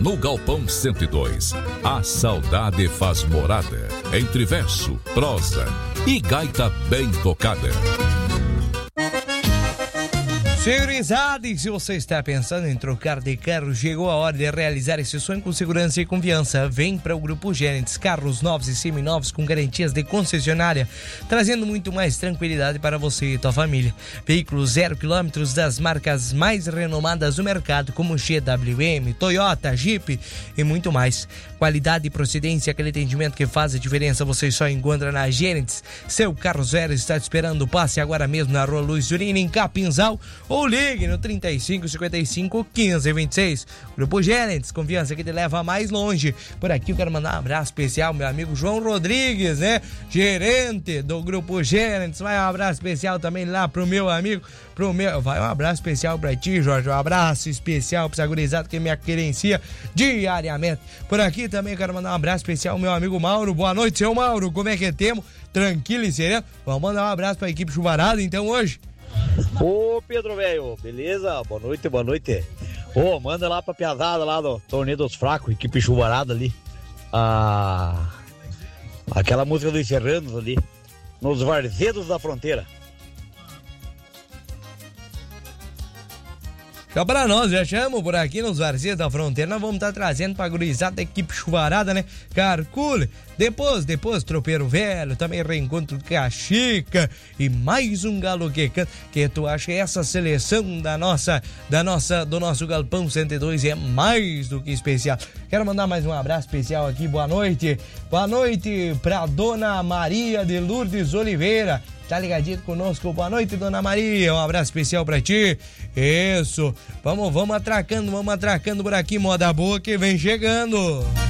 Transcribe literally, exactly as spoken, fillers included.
no Galpão cento e dois. A saudade faz morada entre verso, prosa e gaita bem tocada. Senhorizada, e se você está pensando em trocar de carro, chegou a hora de realizar esse sonho com segurança e confiança. Vem para o Grupo Gênesis, carros novos e seminovos com garantias de concessionária, trazendo muito mais tranquilidade para você e tua família. Veículos zero quilômetros das marcas mais renomadas do mercado, como G W M, Toyota, Jeep e muito mais. Qualidade e procedência, aquele atendimento que faz a diferença, você só encontra na Gênesis. Seu carro zero está te esperando. Passe agora mesmo na Rua Luiz Urina, em Capinzal, ou ligue no trinta e cinco, cinquenta e cinco, quinze, vinte e seis. Grupo Gênesis, confiança que te leva mais longe. Por aqui eu quero mandar um abraço especial ao meu amigo João Rodrigues, né? Gerente do Grupo Gênesis. Vai um abraço especial também lá pro meu amigo, pro meu... Vai um abraço especial pra ti, Jorge. Um abraço especial pra essa gurizada que me acquerencia diariamente. Por aqui também quero mandar um abraço especial ao meu amigo Mauro. Boa noite, seu Mauro. Como é que temos? Tranquilo e sereno? Vamos mandar um abraço pra equipe Chuvarada, então, hoje. Ô Pedro, velho, beleza? Boa noite, boa noite. Ô, manda lá pra piazada lá do Torneio dos Fracos, equipe chuvarada ali. Ah, aquela música dos Serranos ali, nos Varzedos da Fronteira. Já para nós, já chamo por aqui nos Varzedos da Fronteira. Nós vamos estar tá trazendo pra gurizada da equipe chuvarada, né? Carcule, depois, depois, Tropeiro Velho, também Reencontro de Caxica e mais um galo que canta. Que tu acha que essa seleção da nossa, da nossa, do nosso Galpão cento e dois é mais do que especial. Quero mandar mais um abraço especial aqui, boa noite. Boa noite pra Dona Maria de Lourdes Oliveira. Tá ligadinho conosco? Boa noite, Dona Maria. Um abraço especial pra ti. Isso. Vamos, vamos atracando, vamos atracando por aqui. Moda boa que vem chegando.